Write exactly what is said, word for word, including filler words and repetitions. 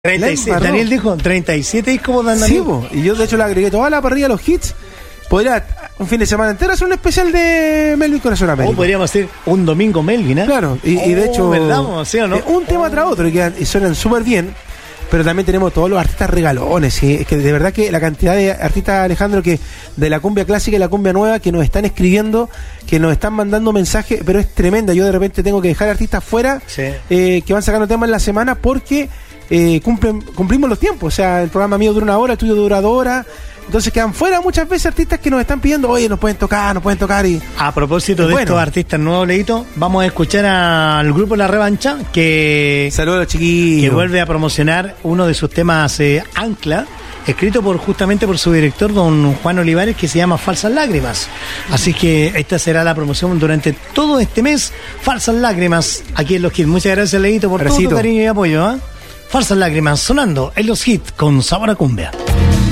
treinta y siete, Daniel dijo treinta y siete discos por Daniel. Sí, po, y yo de hecho le agregué toda la parrilla, los hits. Podría un fin de semana entero hacer un especial de Melvin Corazón América. O podríamos hacer un domingo Melvin, ¿eh? Claro, y, oh, y de hecho, ¿verdad? ¿Sí o no? eh, un tema oh. tras otro y, quedan, y suenan súper bien. Pero también tenemos todos los artistas regalones, ¿sí? Es que de verdad que la cantidad de artistas, Alejandro, que de la cumbia clásica y la cumbia nueva, que nos están escribiendo, que nos están mandando mensajes, pero es tremenda. Yo de repente tengo que dejar artistas fuera, sí. eh, que van sacando temas en la semana porque eh, cumplen, cumplimos los tiempos. O sea, el programa mío dura una hora, el tuyo dura dos horas. Entonces quedan fuera muchas veces artistas que nos están pidiendo, oye, nos pueden tocar, nos pueden tocar. Y a propósito de bueno. estos artistas nuevos, Leito, vamos a escuchar al grupo La Revancha, que, saludos a los chiquillos, que vuelve a promocionar uno de sus temas, eh, Ancla, escrito por justamente por su director, don Juan Olivares, que se llama Falsas Lágrimas. Así que esta será la promoción durante todo este mes, Falsas Lágrimas, aquí en los hits. Muchas gracias, Leito, por Recito. todo tu cariño y apoyo, ¿eh? Falsas Lágrimas sonando en los hits con sabor a cumbia.